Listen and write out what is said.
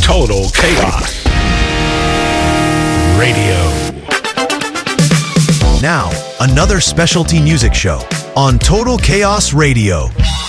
Total Chaos Radio. Now, another specialty music show on Total Chaos Radio.